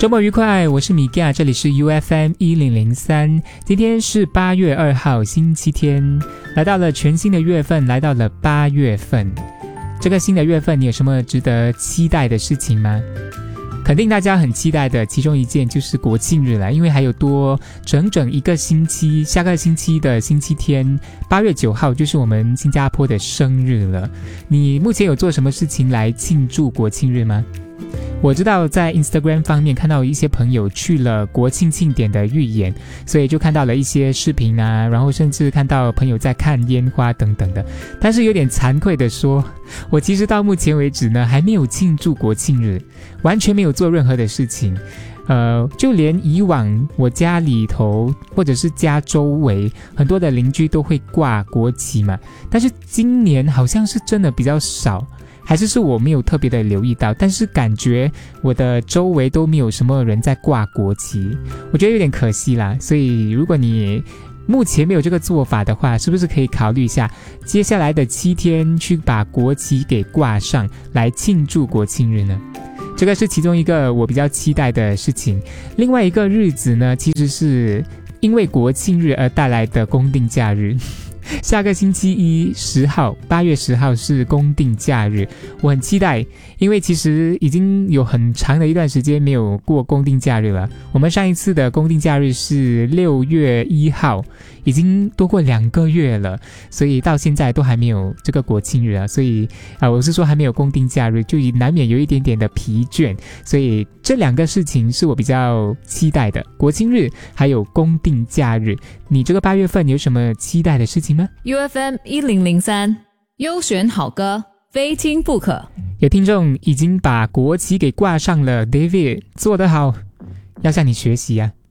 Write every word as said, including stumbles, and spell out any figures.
周末愉快，我是米嘎，这里是 U F M 一零零三。今天是八月二号星期天，来到了全新的月份，来到了八月份。这个新的月份你有什么值得期待的事情吗？肯定大家很期待的其中一件就是国庆日了，因为还有多整整一个星期，下个星期的星期天八月九号就是我们新加坡的生日了。你目前有做什么事情来庆祝国庆日吗？我知道在 Instagram 方面看到一些朋友去了国庆庆典的预演，所以就看到了一些视频啊，然后甚至看到朋友在看烟花等等的。但是有点惭愧的说，我其实到目前为止呢还没有庆祝国庆日，完全没有做任何的事情。呃，就连以往我家里头或者是家周围很多的邻居都会挂国旗嘛，但是今年好像是真的比较少，还是是我没有特别的留意到，但是感觉我的周围都没有什么人在挂国旗，我觉得有点可惜啦。所以如果你目前没有这个做法的话，是不是可以考虑一下接下来的七天去把国旗给挂上来庆祝国庆日呢？这个是其中一个我比较期待的事情。另外一个日子呢，其实是因为国庆日而带来的公定假日。下个星期一十号八月十号是公定假日，我很期待，因为其实已经有很长的一段时间没有过公定假日了。我们上一次的公定假日是六月一号，已经多过两个月了，所以到现在都还没有这个国庆日啊，所以啊、呃，我是说还没有公定假日，就难免有一点点的疲倦，所以这两个事情是我比较期待的，国庆日还有公定假日。你这个八月份有什么期待的事情吗？ U F M 一零零三优选好歌，非听不可。 有听众已经把国旗给挂上了， David 做得好，要向你学习啊。